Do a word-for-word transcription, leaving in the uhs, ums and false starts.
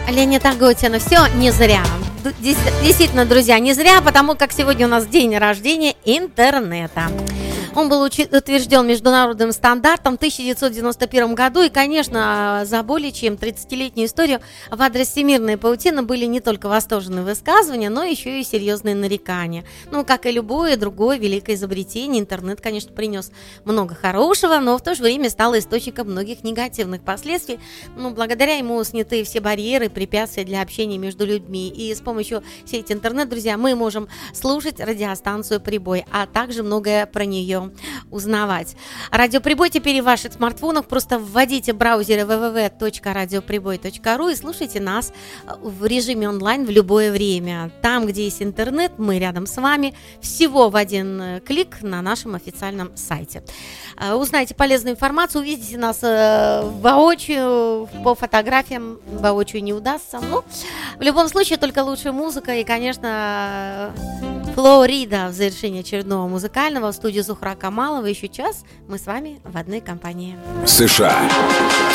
Леонид Агутин, все не зря. Действительно, друзья, не зря, потому как сегодня у нас день рождения интернета. Он был утвержден международным стандартом в тысяча девятьсот девяносто первом году, и, конечно, за более чем тридцатилетнюю историю в адрес всемирной паутины были не только восторженные высказывания, но еще и серьезные нарекания. Ну, как и любое другое великое изобретение, интернет, конечно, принес много хорошего, но в то же время стал источником многих негативных последствий. Ну, благодаря ему сняты все барьеры, препятствия для общения между людьми, и с помощью сети интернет, друзья, мы можем слушать радиостанцию «Прибой», а также многое про нее узнавать. Радиоприбой теперь в ваших смартфонах. Просто вводите в браузере дабл ю дабл ю дабл ю точка радиоприбой точка ру и слушайте нас в режиме онлайн в любое время. Там, где есть интернет, мы рядом с вами. Всего в один клик на нашем официальном сайте. Узнайте полезную информацию, увидите нас воочию, по фотографиям воочию не удастся. Но в любом случае только лучшая музыка и, конечно, Флорида в завершении очередного музыкального в студии Зухра Камалова. Еще час мы с вами в одной компании. США.